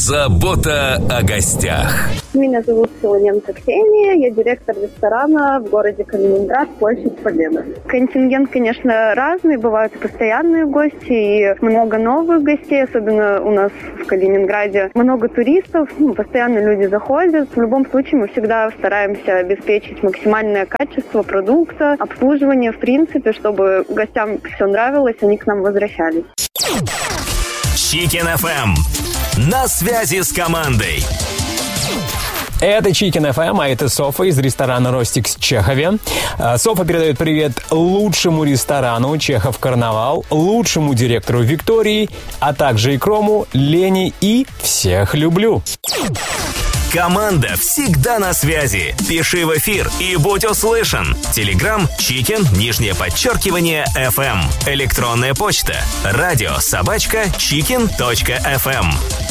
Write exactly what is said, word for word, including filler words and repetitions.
Забота о гостях. Меня зовут Солоненко Ксения, я директор ресторана в городе Калининград, площадь Победы. Контингент, конечно, разный, бывают и постоянные гости, и много новых гостей, особенно у нас в Калининграде. Много туристов, ну, постоянно люди заходят. В любом случае мы всегда стараемся обеспечить максимальное качество продукта, обслуживание, в принципе, чтобы гостям все нравилось, они к нам возвращались. Chicken эф эм. На связи с командой. Это Chicken эф эм, а это Софа из ресторана «Ростикс» в Чехове. Софа передает привет лучшему ресторану «Чехов Карнавал», лучшему директору Виктории, а также икрому, Лене и всех люблю. Команда всегда на связи. Пиши в эфир и будь услышан. Телеграм Chicken, нижнее подчеркивание, эф эм. Электронная почта. Радио собачка chicken точка эф эм.